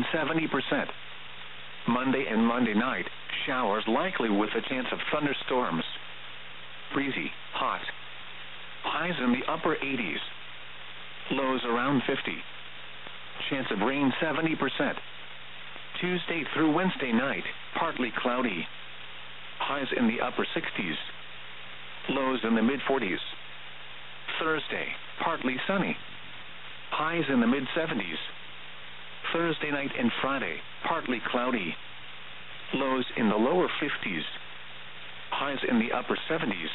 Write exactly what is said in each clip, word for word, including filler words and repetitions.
rain seventy percent. Monday and Monday night, showers likely with a chance of thunderstorms. Breezy, hot. Highs in the upper eighties. Lows around fifty. Chance of rain seventy percent. Tuesday through Wednesday night, partly cloudy. Highs in the upper sixties. Lows in the mid forties. Thursday, partly sunny. Highs in the mid seventies. Thursday night and Friday, partly cloudy. Lows in the lower fifties. Highs in the upper seventies.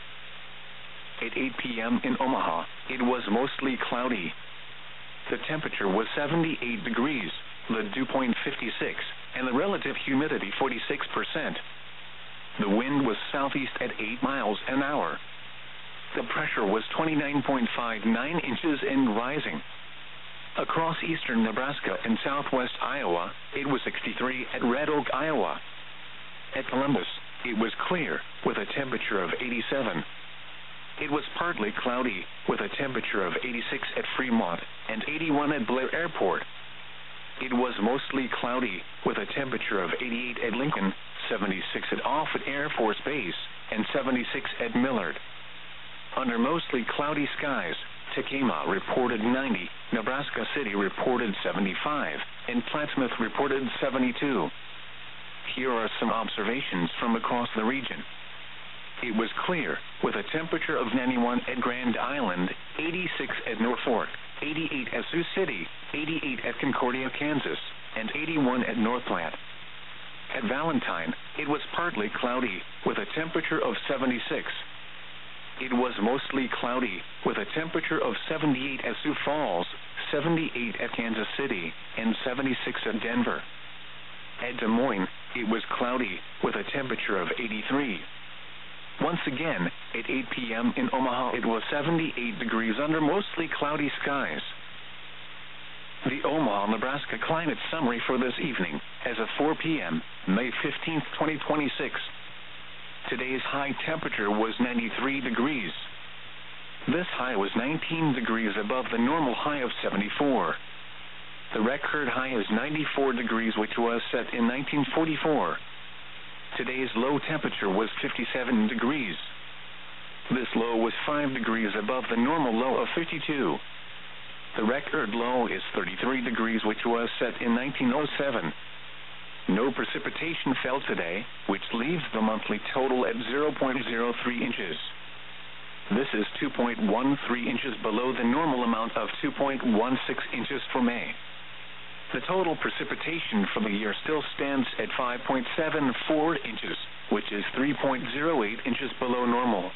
At eight p.m. in Omaha, it was mostly cloudy. The temperature was seventy-eight degrees, the dew point fifty-six, and the relative humidity forty-six percent. The wind was southeast at eight miles an hour. The pressure was twenty-nine point five nine inches and rising. Across eastern Nebraska and southwest Iowa, it was sixty-three at Red Oak, Iowa. At Columbus, it was clear, with a temperature of eighty-seven. It was partly cloudy, with a temperature of eighty-six at Fremont and eighty-one at Blair Airport. It was mostly cloudy, with a temperature of eighty-eight at Lincoln, seventy-six at Offutt Air Force Base, and seventy-six at Millard. Under mostly cloudy skies, Tekamah reported ninety, Nebraska City reported seventy-five, and Plattsmouth reported seventy-two. Here are some observations from across the region. It was clear, with a temperature of ninety-one at Grand Island, eighty-six at Norfolk, eighty-eight at Sioux City, eighty-eight at Concordia, Kansas, and eighty-one at North Platte. At Valentine, it was partly cloudy, with a temperature of seventy-six. It was mostly cloudy, with a temperature of seventy-eight at Sioux Falls, seventy-eight at Kansas City, and seventy-six at Denver. At Des Moines, it was cloudy, with a temperature of eighty-three. Once again, at eight p.m. in Omaha, it was seventy-eight degrees under mostly cloudy skies. The Omaha, Nebraska climate summary for this evening, as of four p.m., May fifteenth, twenty twenty-six. Today's high temperature was ninety-three degrees. This high was nineteen degrees above the normal high of seventy-four. The record high is ninety-four degrees, which was set in nineteen forty-four. Today's low temperature was fifty-seven degrees. This low was five degrees above the normal low of fifty-two. The record low is thirty-three degrees, which was set in nineteen oh seven. No precipitation fell today, which leaves the monthly total at zero point zero three inches. This is two point one three inches below the normal amount of two point one six inches for May. The total precipitation for the year still stands at five point seven four inches, which is three point zero eight inches below normal.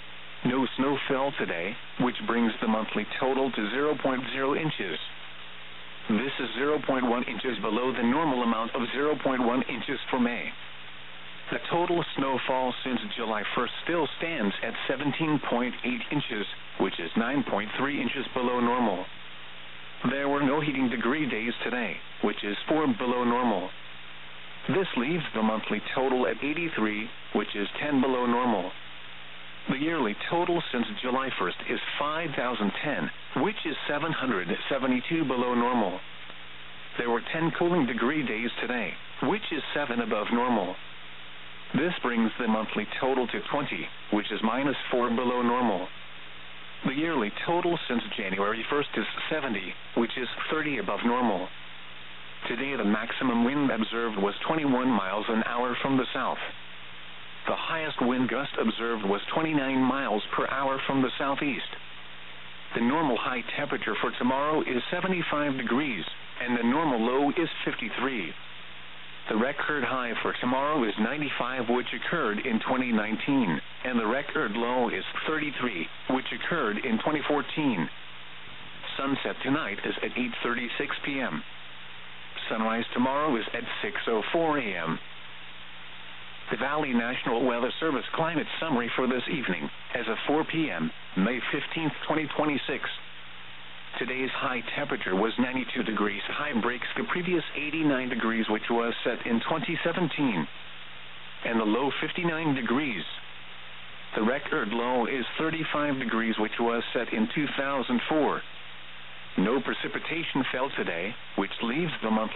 No snow fell today, which brings the monthly total to zero point zero inches. This is zero point one inches below the normal amount of zero point one inches for May. The total snowfall since July first still stands at seventeen point eight inches, which is nine point three inches below normal. There were no heating degree days today, which is four below normal. This leaves the monthly total at eighty-three, which is ten below normal. The yearly total since July first is five thousand ten, which is seven hundred seventy-two below normal. There were ten cooling degree days today, which is seven above normal. This brings the monthly total to twenty, which is minus four below normal. The yearly total since January first is seventy, which is thirty above normal. Today the maximum wind observed was twenty-one miles an hour from the south. The highest wind gust observed was twenty-nine miles per hour from the southeast. The normal high temperature for tomorrow is seventy-five degrees, and the normal low is fifty-three. The record high for tomorrow is ninety-five, which occurred in twenty nineteen, and the record low is thirty-three, which occurred in twenty fourteen. Sunset tonight is at eight thirty-six p.m. Sunrise tomorrow is at six oh four a.m. The Valley National Weather Service climate summary for this evening, as of four p.m., May fifteenth, twenty twenty-six. Today's high temperature was ninety-two degrees. High breaks the previous eighty-nine degrees, which was set in twenty seventeen, and the low fifty-nine degrees. The record low is thirty-five degrees, which was set in two thousand four. No precipitation fell today, which leaves the monthly